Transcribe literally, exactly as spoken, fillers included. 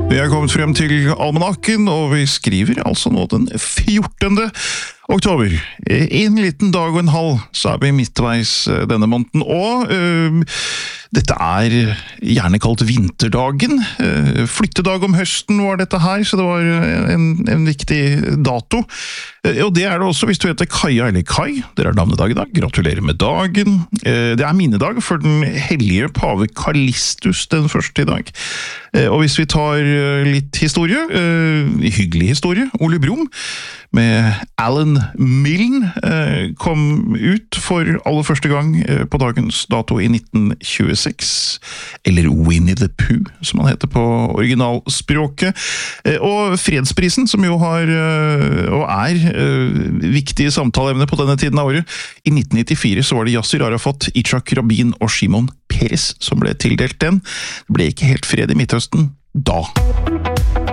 Vi er kommet frem til almanakken, og vi skriver altså nå den fjortende oktober. En liten dag og en halv, så er vi midtveis denne måneden, og øh, dette er gjerne kalt vinterdagen. Øh, flyttedag om høsten var dette her, så det var en, en viktig dato. Øh, og det er det også hvis du heter Kaja eller Kai. Dere har navnedag i dag. Gratulerer med dagen. Øh, det er minnedag for den hellige pave Callistus den første i dag. Øh, og hvis vi tar litt historie, øh, hyggelig historie, Ole Brumm med Alan Milne eh, kom ut for aller første gang eh, på dagens dato i nitten tjueseks, eller Winnie the Pooh, som han heter på originalspråket. Eh, og fredsprisen, som jo har, eh, og er, eh, viktige samtaleemne på denne tiden av året. I nitten nittifire så var det Yasser Arafat, Itzhak Rabin og Shimon Peres som ble tildelt den. Det ble ikke helt fred i Midtøsten da.